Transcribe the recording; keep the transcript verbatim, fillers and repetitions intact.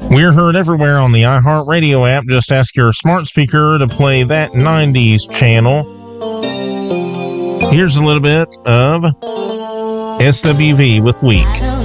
We're heard everywhere on the iHeartRadio app. Just ask your smart speaker to play that nineties channel. Here's a little bit of S W V with Weak.